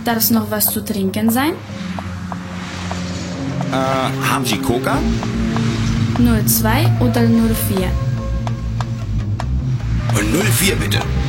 Darf noch was zu trinken sein? Haben Sie Coca? 02 oder 04? Und 04 bitte.